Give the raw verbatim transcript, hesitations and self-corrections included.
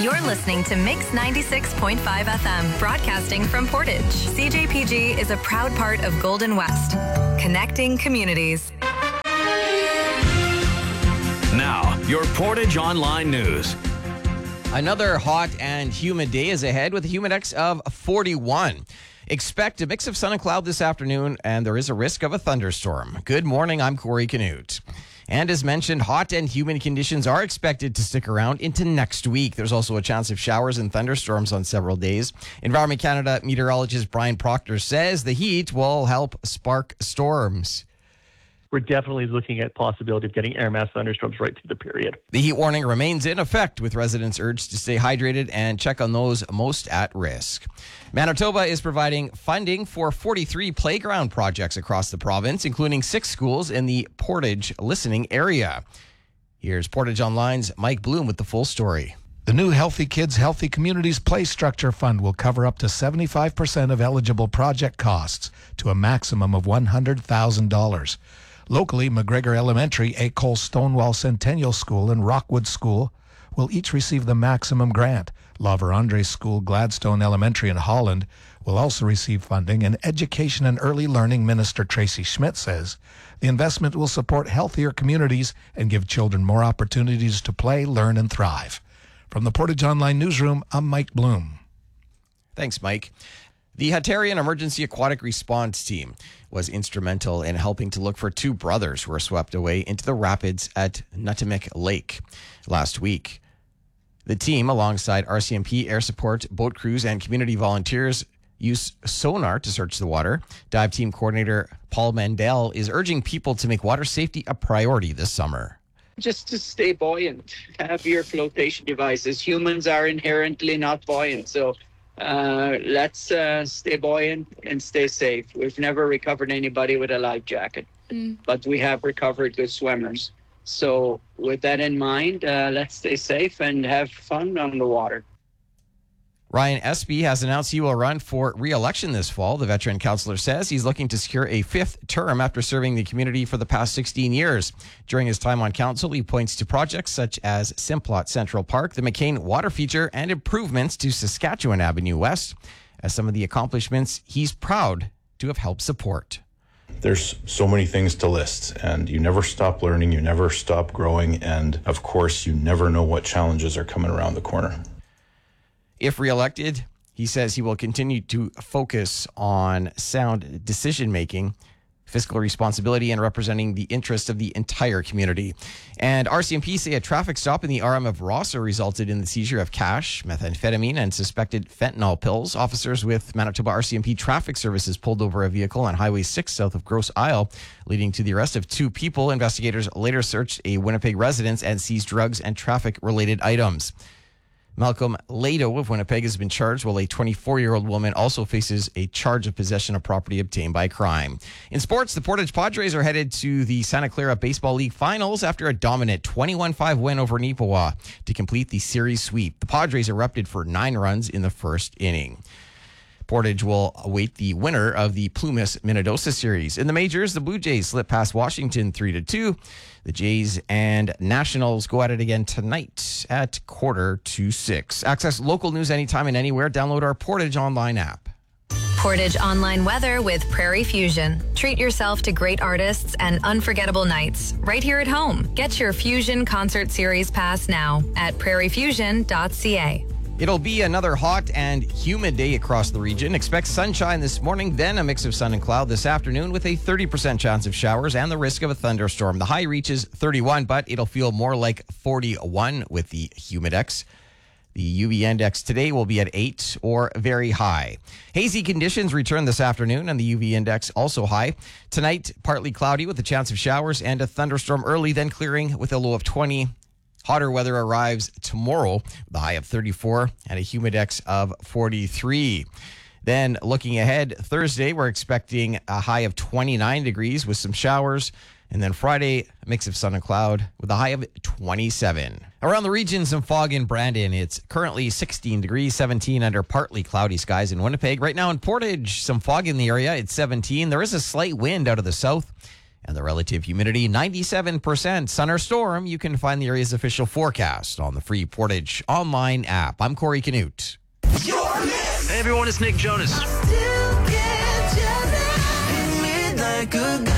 You're listening to Mix ninety-six point five F M, broadcasting from Portage. C J P G is a proud part of Golden West, connecting communities. Now, your Portage Online News. Another hot and humid day is ahead with a humidex of forty-one. Expect a mix of sun and cloud this afternoon, and there is a risk of a thunderstorm. Good morning, I'm Corey Canute. And as mentioned, hot and humid conditions are expected to stick around into next week. There's also a chance of showers and thunderstorms on several days. Environment Canada meteorologist Brian Proctor says the heat will help spark storms. We're definitely looking at possibility of getting air mass thunderstorms right through the period. The heat warning remains in effect, with residents urged to stay hydrated and check on those most at risk. Manitoba is providing funding for forty-three playground projects across the province, including six schools in the Portage listening area. Here's Portage Online's Mike Bloom with the full story. The new Healthy Kids, Healthy Communities Play Structure Fund will cover up to seventy-five percent of eligible project costs to a maximum of one hundred thousand dollars. Locally, McGregor Elementary, École Stonewall Centennial School, and Rockwood School will each receive the maximum grant. La Vérendrye School, Gladstone Elementary in Holland will also receive funding, and Education and Early Learning Minister Tracy Schmidt says the investment will support healthier communities and give children more opportunities to play, learn, and thrive. From the Portage Online Newsroom, I'm Mike Bloom. Thanks, Mike. The Hatarian Emergency Aquatic Response Team was instrumental in helping to look for two brothers who were swept away into the rapids at Nutimic Lake last week. The team, alongside R C M P, air support, boat crews, and community volunteers, used sonar to search the water. Dive team coordinator Paul Mandel is urging people to make water safety a priority this summer. Just to stay buoyant, have your flotation devices. Humans are inherently not buoyant, so Uh, let's uh, stay buoyant and stay safe. We've never recovered anybody with a life jacket, mm. but we have recovered good swimmers. So with that in mind, uh, let's stay safe and have fun on the water. Ryan Espy has announced he will run for re-election this fall. The veteran councillor says he's looking to secure a fifth term after serving the community for the past sixteen years. During his time on council, he points to projects such as Simplot Central Park, the McCain Water Feature, and improvements to Saskatchewan Avenue West as some of the accomplishments he's proud to have helped support. There's so many things to list, and you never stop learning, you never stop growing, and of course, you never know what challenges are coming around the corner. If reelected, he says he will continue to focus on sound decision-making, fiscal responsibility, and representing the interests of the entire community. And R C M P say a traffic stop in the R M of Rossa resulted in the seizure of cash, methamphetamine, and suspected fentanyl pills. Officers with Manitoba R C M P Traffic Services pulled over a vehicle on Highway six south of Grosse Isle, leading to the arrest of two people. Investigators later searched a Winnipeg residence and seized drugs and traffic-related items. Malcolm Lado of Winnipeg has been charged, while a twenty-four-year-old woman also faces a charge of possession of property obtained by crime. In sports, the Portage Padres are headed to the Santa Clara Baseball League Finals after a dominant twenty-one five win over Neepawa to complete the series sweep. The Padres erupted for nine runs in the first inning. Portage will await the winner of the Plumas-Minnedosa series. In the majors, the Blue Jays slip past Washington three to two. The Jays and Nationals go at it again tonight at quarter to six. Access local news anytime and anywhere. Download our Portage Online app. Portage Online weather with Prairie Fusion. Treat yourself to great artists and unforgettable nights right here at home. Get your Fusion Concert Series pass now at prairie fusion dot c a. It'll be another hot and humid day across the region. Expect sunshine this morning, then a mix of sun and cloud this afternoon with a thirty percent chance of showers and the risk of a thunderstorm. The high reaches thirty-one, but it'll feel more like forty-one with the humidex. The U V index today will be at eight or very high. Hazy conditions return this afternoon and the U V index also high. Tonight, partly cloudy with a chance of showers and a thunderstorm early, then clearing with a low of twenty. Hotter weather arrives tomorrow with a high of thirty-four and a humidex of forty-three. Then looking ahead, Thursday, we're expecting a high of twenty-nine degrees with some showers. And then Friday, a mix of sun and cloud with a high of twenty-seven. Around the region, some fog in Brandon. It's currently sixteen degrees, seventeen under partly cloudy skies in Winnipeg. Right now in Portage, some fog in the area. It's seventeen. There is a slight wind out of the south. And the relative humidity, ninety-seven percent. Sun or storm, you can find the area's official forecast on the free Portage online app. I'm Corey Canute. Hey everyone, it's Nick Jonas. Like a